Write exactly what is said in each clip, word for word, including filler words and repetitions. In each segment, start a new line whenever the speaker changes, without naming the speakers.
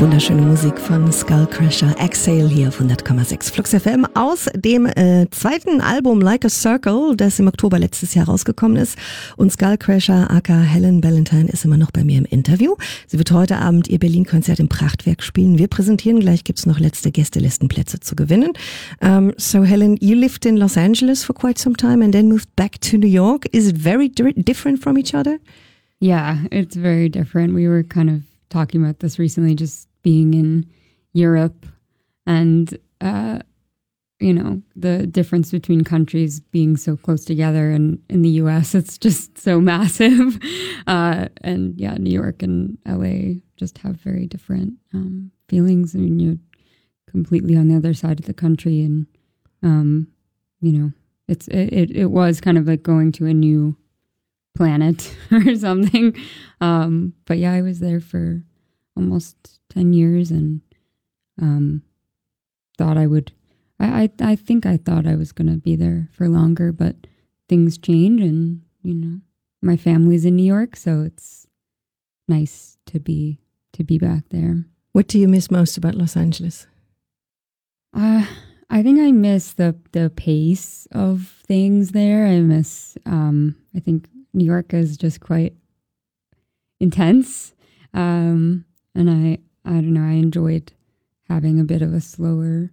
Wunderschöne Musik von Skullcrusher, Exhale hier auf hundert Komma sechs Flux F M aus dem äh, zweiten Album Like a Circle, das im Oktober letztes Jahr rausgekommen ist. Und Skullcrusher aka Helen Ballantine ist immer noch bei mir im Interview. Sie wird heute Abend ihr Berlin-Konzert im Prachtwerk spielen. Wir präsentieren gleich, gibt's noch letzte Gästelistenplätze zu gewinnen. Um, so Helen, you lived in Los Angeles for quite some time and then moved back to New York. Is it very di- different from each other?
Yeah, it's very different. We were kind of talking about this recently, just being in Europe and, uh, you know, the difference between countries being so close together. And in the U S, it's just so massive. Uh, and yeah, New York and L A just have very different um, feelings. I mean, you're completely on the other side of the country. And, um, you know, it's it, it was kind of like going to a new planet or something. Um, but yeah, I was there for almost ten years and um, thought I would, I, I, I think I thought I was going to be there for longer, but things change and, you know, my family's in New York, so it's nice to be, to be back there.
What do you miss most about Los Angeles?
Uh, I think I miss the, the pace of things there. I miss, um, I think New York is just quite intense. Um, And I, I don't know, I enjoyed having a bit of a slower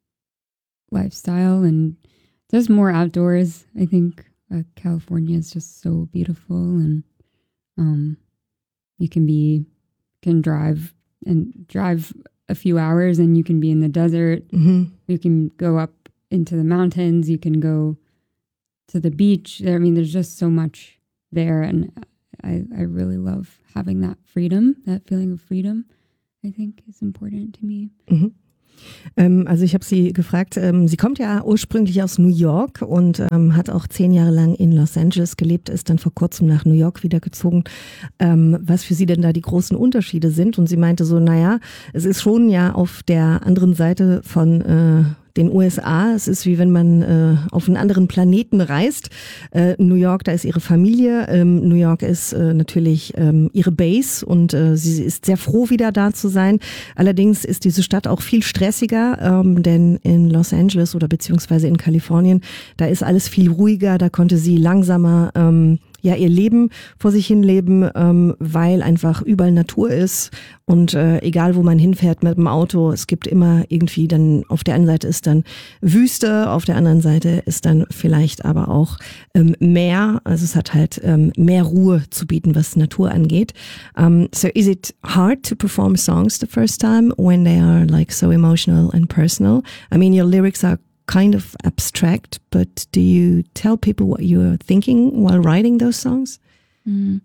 lifestyle and just more outdoors. I think uh, California is just so beautiful and um, you can be, can drive and drive a few hours and you can be in the desert.
Mm-hmm.
You can go up into the mountains. You can go to the beach. I mean, there's just so much there and I, I really love having that freedom, that feeling of freedom, I think is important to me.
Mhm. Ähm, also ich habe sie gefragt, ähm, sie kommt ja ursprünglich aus New York und ähm, hat auch zehn Jahre lang in Los Angeles gelebt, ist dann vor kurzem nach New York wiedergezogen, ähm, was für sie denn da die großen Unterschiede sind. Und sie meinte so, naja, es ist schon ja auf der anderen Seite von äh, den U S A. Es ist wie wenn man äh, auf einen anderen Planeten reist. Äh, New York, da ist ihre Familie. Ähm, New York ist äh, natürlich ähm, ihre Base und äh, sie ist sehr froh, wieder da zu sein. Allerdings ist diese Stadt auch viel stressiger, ähm, denn in Los Angeles oder beziehungsweise in Kalifornien, da ist alles viel ruhiger. Da konnte sie langsamer ähm, ja ihr Leben vor sich hin leben, ähm, weil einfach überall Natur ist und äh, egal wo man hinfährt mit dem Auto, es gibt immer irgendwie dann, auf der einen Seite ist dann Wüste, auf der anderen Seite ist dann vielleicht aber auch ähm, Meer, also es hat halt ähm, mehr Ruhe zu bieten, was Natur angeht. Um, so is it hard to perform songs the first time when they are like so emotional and personal? I mean, your lyrics are kind of abstract, but do you tell people what you're thinking while writing those songs?
Mm.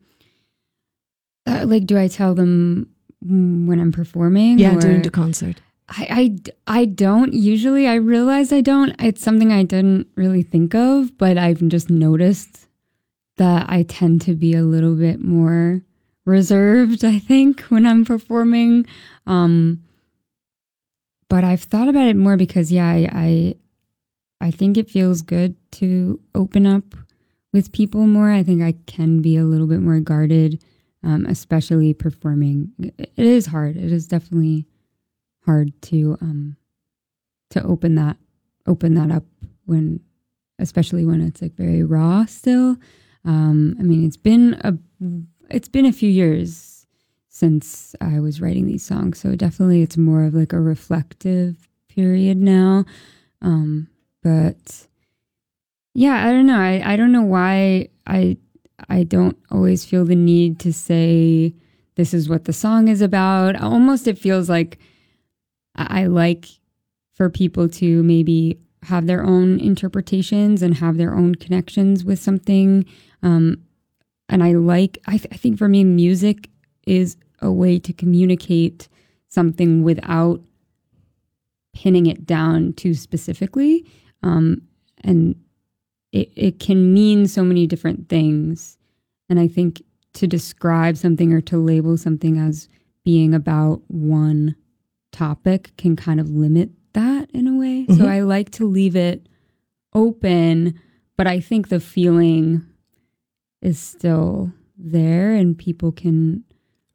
Uh, like, do I tell them when I'm performing?
Yeah,
or?
during the concert.
I, I, I don't usually. I realize I don't. It's something I didn't really think of, but I've just noticed that I tend to be a little bit more reserved, I think, when I'm performing. Um, but I've thought about it more because, yeah, I, I I think it feels good to open up with people more. I think I can be a little bit more guarded, um, especially performing. It is hard. It is definitely hard to um, to open that open that up when, especially when it's like very raw still. Um, I mean, it's been a it's been a few years since I was writing these songs, so definitely it's more of like a reflective period now. Um, But yeah, I don't know. I, I don't know why I I don't always feel the need to say this is what the song is about. Almost it feels like I, I like for people to maybe have their own interpretations and have their own connections with something. Um, and I like, I, th- I think for me, music is a way to communicate something without pinning it down too specifically. Um, and it, it can mean so many different things. And I think to describe something or to label something as being about one topic can kind of limit that in a way. Mm-hmm. So I like to leave it open, but I think the feeling is still there and people can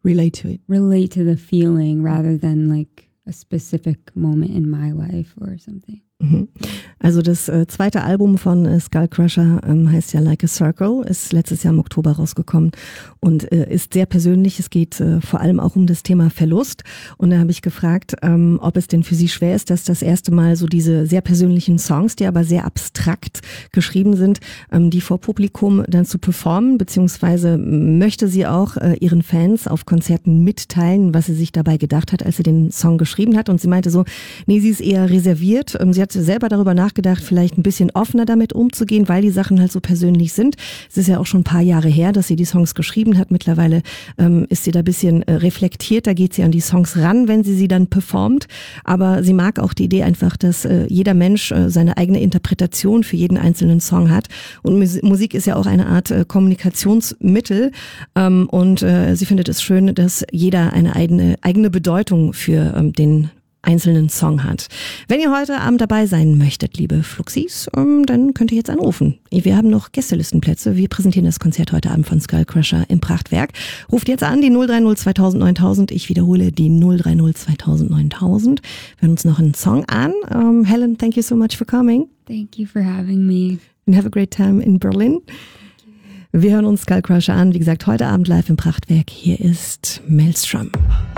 relate to it.
Relate to the feeling rather than like a specific moment in my life or something.
Also das äh, zweite Album von äh, Skullcrusher ähm, heißt ja Like a Circle, ist letztes Jahr im Oktober rausgekommen und äh, ist sehr persönlich. Es geht äh, vor allem auch um das Thema Verlust. Und da habe ich gefragt, ähm, ob es denn für Sie schwer ist, dass das erste Mal so diese sehr persönlichen Songs, die aber sehr abstrakt geschrieben sind, ähm, die vor Publikum dann zu performen, beziehungsweise möchte sie auch äh, ihren Fans auf Konzerten mitteilen, was sie sich dabei gedacht hat, als sie den Song geschrieben hat. Und sie meinte so, nee, sie ist eher reserviert. Ähm, sie hat selber darüber nachgedacht, vielleicht ein bisschen offener damit umzugehen, weil die Sachen halt so persönlich sind. Es ist ja auch schon ein paar Jahre her, dass sie die Songs geschrieben hat. Mittlerweile ähm, ist sie da ein bisschen äh, reflektiert, da geht sie an die Songs ran, wenn sie sie dann performt. Aber sie mag auch die Idee einfach, dass äh, jeder Mensch äh, seine eigene Interpretation für jeden einzelnen Song hat. Und Mus- Musik ist ja auch eine Art äh, Kommunikationsmittel. Ähm, und äh, sie findet es schön, dass jeder eine eigene, eigene Bedeutung für ähm, den einzelnen Song hat. Wenn ihr heute Abend dabei sein möchtet, liebe Fluxis, um, dann könnt ihr jetzt anrufen. Wir haben noch Gästelistenplätze. Wir präsentieren das Konzert heute Abend von Skullcrusher im Prachtwerk. Ruft jetzt an, die null drei null zweitausend neuntausend. Ich wiederhole, die null drei null zweitausend neuntausend. Wir hören uns noch einen Song an. Um, Helen, thank you so much for coming.
Thank you for having me.
And have a great time in Berlin. Wir hören uns Skullcrusher an. Wie gesagt, heute Abend live im Prachtwerk. Hier ist Maelstrom.